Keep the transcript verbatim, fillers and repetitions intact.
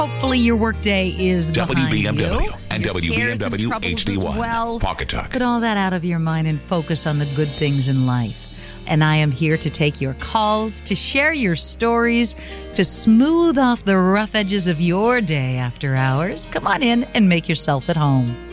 Hopefully your workday is W B M W behind you. and Your W B M cares and W troubles H D one. as well. Pocket Talk. Put all that out of your mind and focus on the good things in life. And I am here to take your calls, to share your stories, to smooth off the rough edges of your day after hours. Come on in and make yourself at home.